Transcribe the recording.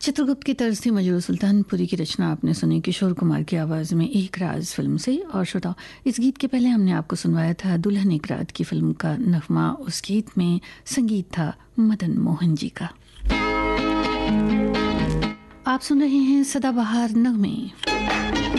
चित्रगुप्त की तर्ज थी मजरू सुल्तानपुरी की रचना आपने सुनी किशोर कुमार की आवाज़ में एक राज फिल्म से। और श्रोताओ, इस गीत के पहले हमने आपको सुनवाया था दुल्हन एक रात की फिल्म का नगमा। उस गीत में संगीत था मदन मोहन जी का। आप सुन रहे हैं सदाबहार नगमे।